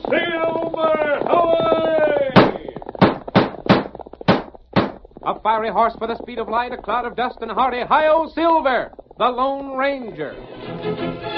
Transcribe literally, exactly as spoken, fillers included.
Silver, away! A fiery horse with the speed of light, a cloud of dust, and hearty, hi-yo, Silver, the Lone Ranger.